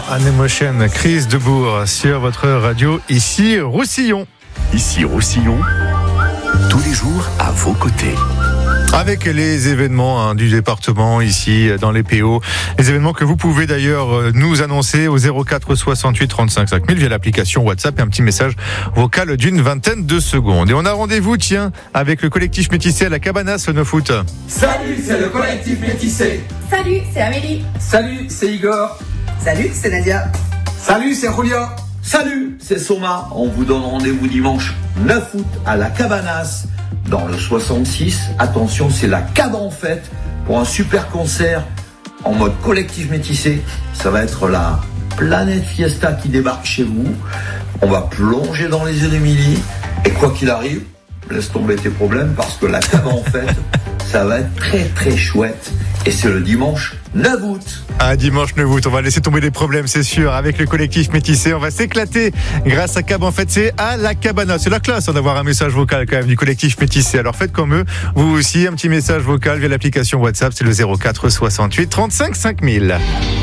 An Emotion, Chris Debourg sur votre radio, ici Roussillon. Ici Roussillon, tous les jours à vos côtés. Avec les événements du département ici dans les PO, les événements que vous pouvez d'ailleurs nous annoncer au 04 68 35 5000 via l'application WhatsApp et un petit message vocal d'une vingtaine de secondes. Et on a rendez-vous, avec le collectif Métissé à la Cabanas au 9 août. Salut, c'est le collectif Métissé. Salut, c'est Amélie. Salut, c'est Igor. Salut, c'est Nadia. Salut, c'est Julia. Salut, c'est Soma. On vous donne rendez-vous dimanche 9 août à la Cabanas, dans le 66. Attention, c'est la Cab en fête pour un super concert en mode collectif métissé. Ça va être la Planète Fiesta qui débarque chez vous. On va plonger dans les yeux d'Émilie. Et quoi qu'il arrive, laisse tomber tes problèmes parce que la Cab en fête, ça va être très très chouette. Et c'est le dimanche 9 août. Dimanche 9 août, on va laisser tomber les problèmes, c'est sûr. Avec le collectif Métissé, on va s'éclater grâce à Cab en fait. C'est à la Cabana. C'est la classe d'avoir un message vocal quand même du collectif Métissé. Alors faites comme eux, vous aussi, un petit message vocal via l'application WhatsApp. C'est le 04 68 35 5000.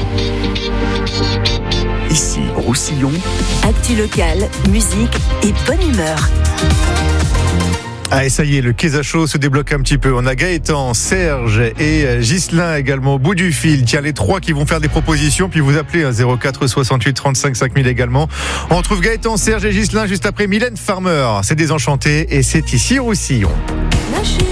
Ici Roussillon, actu locale, musique et bonne humeur. Et ça y est, le Quai Chaud se débloque un petit peu. On a Gaëtan, Serge et Ghislain également au bout du fil. Tiens, les trois qui vont faire des propositions, puis vous appelez 04 68 35 5000 également. On retrouve Gaëtan, Serge et Ghislain juste après Mylène Farmer. C'est Désenchanté et c'est ici Roussillon. Lâchez